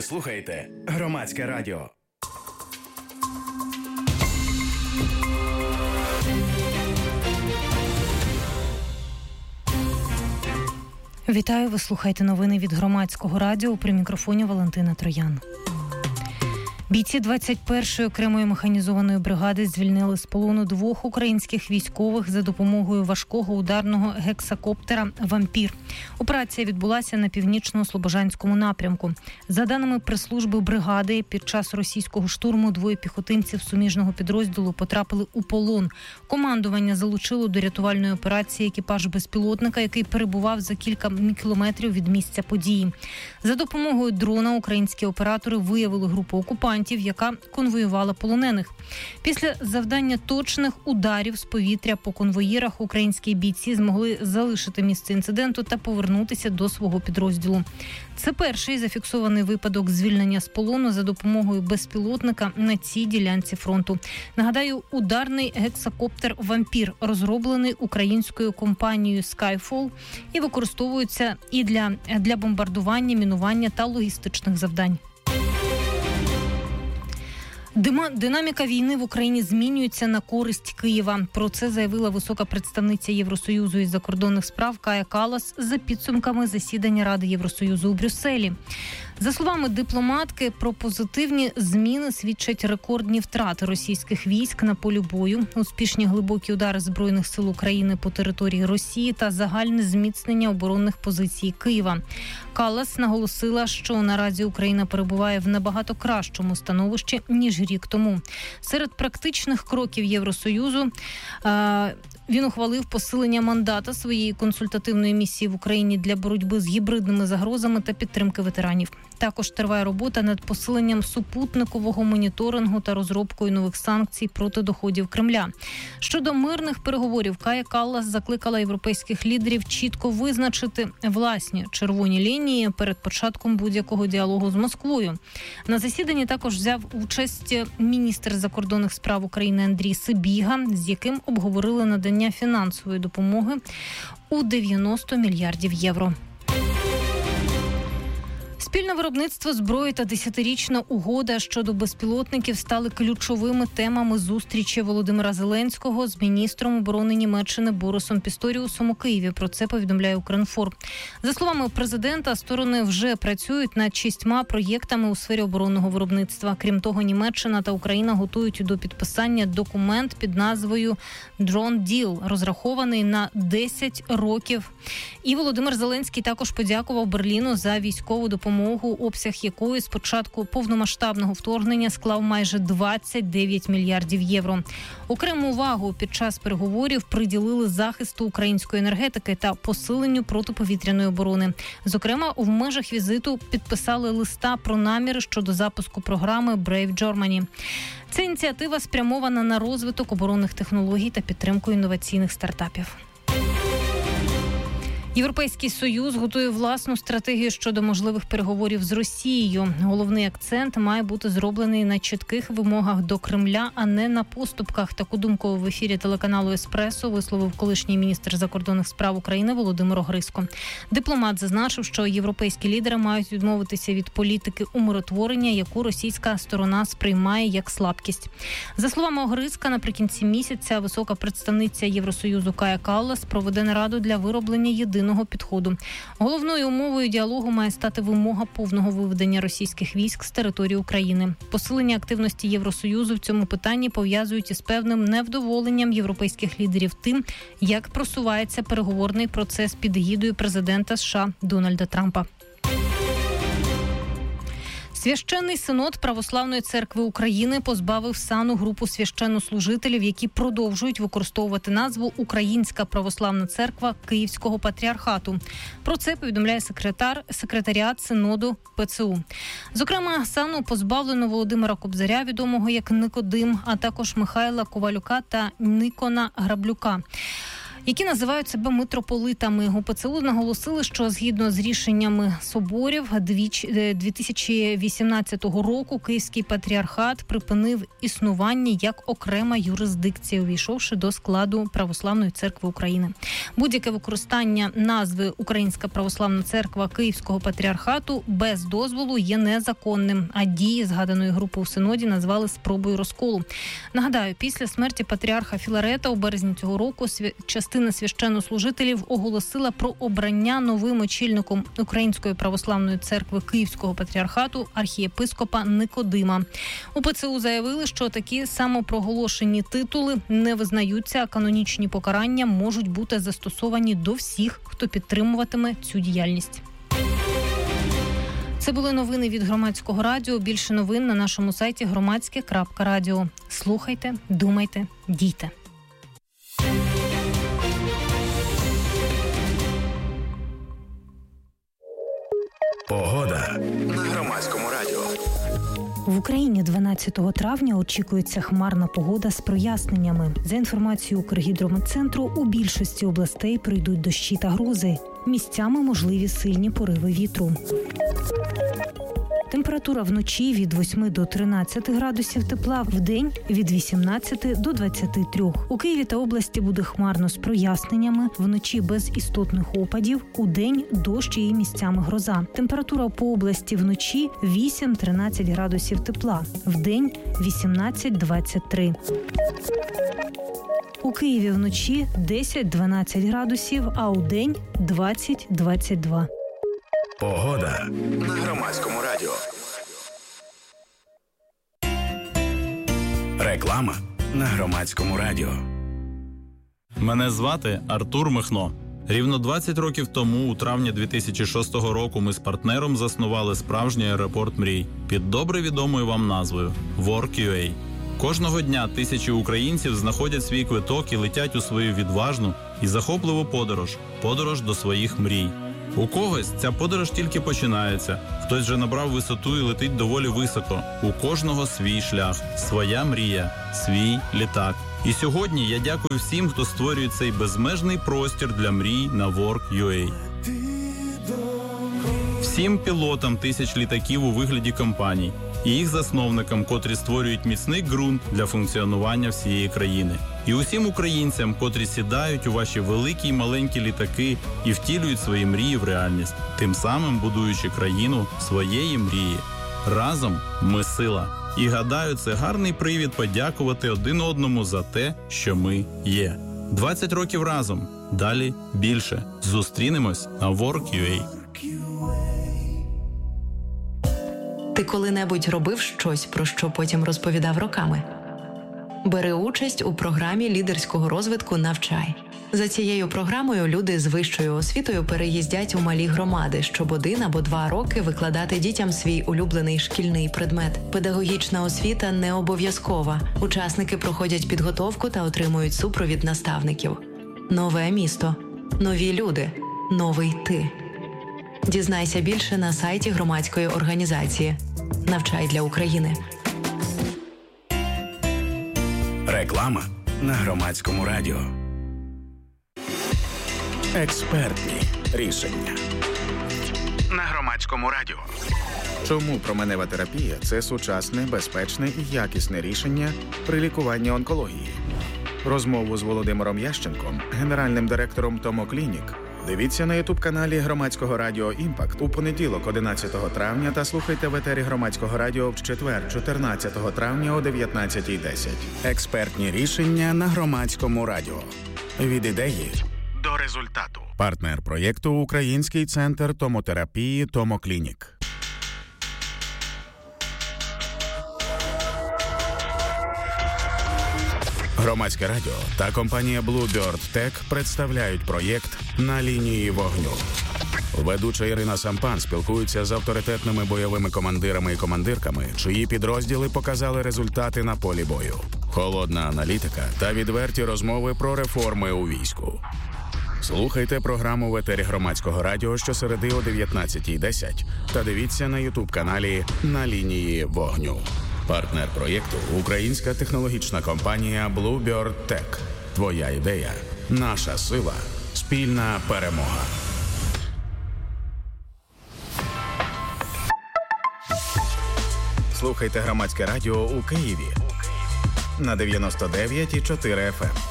Ви слухаєте Громадське радіо. Вітаю, ви слухаєте новини від Громадського радіо. При мікрофоні Валентина Троян. Бійці 21-ї окремої механізованої бригади звільнили з полону 2 українських військових за допомогою важкого ударного гексакоптера «Вампір». Операція відбулася на північно-слобожанському напрямку. За даними прес-служби бригади, під час російського штурму 2 піхотинців суміжного підрозділу потрапили у полон. Командування залучило до рятувальної операції екіпаж безпілотника, який перебував за кілька кілометрів від місця події. За допомогою дрона українські оператори виявили групу окупантів, яка конвоювала полонених. Після завдання точних ударів з повітря по конвоїрах українські бійці змогли залишити місце інциденту та повернутися до свого підрозділу. Це перший зафіксований випадок звільнення з полону за допомогою безпілотника на цій ділянці фронту. Нагадаю, ударний гексакоптер «Вампір» розроблений українською компанією Skyfall і використовується і для бомбардування, мінування та логістичних завдань. Динаміка війни в Україні змінюється на користь Києва. Про це заявила висока представниця Євросоюзу із закордонних справ Кая Каллас за підсумками засідання Ради Євросоюзу у Брюсселі. За словами дипломатки, про позитивні зміни свідчать рекордні втрати російських військ на полі бою, успішні глибокі удари Збройних сил України по території Росії та загальне зміцнення оборонних позицій Києва. Каллас наголосила, що наразі Україна перебуває в набагато кращому становищі, ніж рік тому. Серед практичних кроків Євросоюзу він ухвалив посилення мандата своєї консультативної місії в Україні для боротьби з гібридними загрозами та підтримки ветеранів. Також триває робота над посиленням супутникового моніторингу та розробкою нових санкцій проти доходів Кремля. Щодо мирних переговорів, Кая Каллас закликала європейських лідерів чітко визначити власні червоні лінії перед початком будь-якого діалогу з Москвою. На засіданні також взяв участь міністр закордонних справ України Андрій Сибіга, з яким обговорили надання фінансової допомоги у 90 мільярдів євро. Спільне виробництво зброї та 10-річна угода щодо безпілотників стали ключовими темами зустрічі Володимира Зеленського з міністром оборони Німеччини Борисом Пісторіусом у Києві. Про це повідомляє Укрінформ. За словами президента, сторони вже працюють над 6 проєктами у сфері оборонного виробництва. Крім того, Німеччина та Україна готують до підписання документ під назвою «Drone Deal», розрахований на 10 років. І Володимир Зеленський також подякував Берліну за військову допомогу, обсяг якої з початку повномасштабного вторгнення склав майже 29 мільярдів євро. Окрему увагу під час переговорів приділили захисту української енергетики та посиленню протиповітряної оборони. Зокрема, в межах візиту підписали листа про наміри щодо запуску програми Brave Germany. Ця ініціатива спрямована на розвиток оборонних технологій та підтримку інноваційних стартапів. Європейський Союз готує власну стратегію щодо можливих переговорів з Росією. Головний акцент має бути зроблений на чітких вимогах до Кремля, а не на поступках. Таку думку в ефірі телеканалу «Еспресо» висловив колишній міністр закордонних справ України Володимир Огризко. Дипломат зазначив, що європейські лідери мають відмовитися від політики умиротворення, яку російська сторона сприймає як слабкість. За словами Огризка, наприкінці місяця висока представниця Євросоюзу Кая Каллас проведе нараду для вироблення єдиного підходу. Головною умовою діалогу має стати вимога повного виведення російських військ з території України. Посилення активності Євросоюзу в цьому питанні пов'язують із певним невдоволенням європейських лідерів тим, як просувається переговорний процес під егідою президента США Дональда Трампа. Священний синод Православної церкви України позбавив сану групу священнослужителів, які продовжують використовувати назву «Українська православна церква Київського патріархату». Про це повідомляє секретаріат синоду ПЦУ. Зокрема, сану позбавлено Володимира Кобзаря, відомого як Никодим, а також Михайла Ковалюка та Никона Граблюка. які називають себе митрополитами. УПЦУ наголосили, що згідно з рішеннями соборів 2018 року Київський патріархат припинив існування як окрема юрисдикція, увійшовши до складу Православної церкви України. Будь-яке використання назви Українська Православна Церква Київського патріархату без дозволу є незаконним, а дії згаданої групи у синоді назвали спробою розколу. Нагадаю, після смерті патріарха Філарета у березні цього року частина священнослужителів оголосила про обрання новим очільником Української Православної Церкви Київського патріархату архієпископа Никодима. УПЦУ заявили, що такі самопроголошені титули не визнаються, а канонічні покарання можуть бути застосовані до всіх, хто підтримуватиме цю діяльність. Це були новини від Громадського радіо. Більше новин на нашому сайті громадське.радіо. Слухайте, думайте, дійте. Погода на Громадському радіо. В Україні 12 травня очікується хмарна погода з проясненнями. За інформацією Укргідрометцентру, у більшості областей пройдуть дощі та грози. Місцями можливі сильні пориви вітру. Температура вночі від 8 до 13 градусів тепла, вдень від 18 до 23. У Києві та області буде хмарно з проясненнями, вночі без істотних опадів, удень дощ і місцями гроза. Температура по області вночі 8-13 градусів тепла, вдень 18-23. У Києві вночі 10-12 градусів, а удень 20-22. Погода на Громадському радіо. Реклама на Громадському радіо. Мене звати Артур Михно. Рівно 20 років тому, у травні 2006 року, ми з партнером заснували справжній аеропорт мрій під добре відомою вам назвою Work.ua. Кожного дня тисячі українців знаходять свій квиток і летять у свою відважну і захопливу подорож до своїх мрій. У когось ця подорож тільки починається, хтось вже набрав висоту і летить доволі високо. У кожного свій шлях, своя мрія, свій літак. І сьогодні я дякую всім, хто створює цей безмежний простір для мрій на Work.ua. Всім пілотам тисяч літаків у вигляді компаній і їх засновникам, котрі створюють міцний ґрунт для функціонування всієї країни. І усім українцям, котрі сідають у ваші великі й маленькі літаки і втілюють свої мрії в реальність, тим самим будуючи країну своєї мрії. Разом ми сила. І гадаю, це гарний привід подякувати один одному за те, що ми є. 20 років разом. Далі більше. Зустрінемось на Work.ua. Ти коли-небудь робив щось, про що потім розповідав роками? Бери участь у програмі лідерського розвитку «Навчай». За цією програмою люди з вищою освітою переїздять у малі громади, щоб 1 або 2 роки викладати дітям свій улюблений шкільний предмет. Педагогічна освіта не обов'язкова. Учасники проходять підготовку та отримують супровід наставників. Нове місто. Нові люди. Новий ти. Дізнайся більше на сайті громадської організації «Навчай для України». Реклама на Громадському радіо. Експертні рішення на Громадському радіо. Чому променева терапія – це сучасне, безпечне і якісне рішення при лікуванні онкології? Розмову з Володимиром Ященком, генеральним директором Томоклінік, дивіться на ютуб-каналі Громадського радіо «Імпакт» у понеділок 11 травня та слухайте в етері Громадського радіо в четвер 14 травня о 19:10. Експертні рішення на Громадському радіо. Від ідеї до результату. Партнер проєкту – Український центр томотерапії «Томоклінік». Громадське радіо та компанія Bluebird Tech представляють проєкт «На лінії вогню». Ведуча Ірина Сампан спілкується з авторитетними бойовими командирами і командирками, чиї підрозділи показали результати на полі бою. Холодна аналітика та відверті розмови про реформи у війську. Слухайте програму в етері Громадського радіо щосереди о 19:10 та дивіться на ютуб-каналі «На лінії вогню». Партнер проєкту – українська технологічна компанія Bluebird Tech. Твоя ідея Наша сила – спільна перемога. Слухайте Громадське радіо у Києві на 99,4 FM.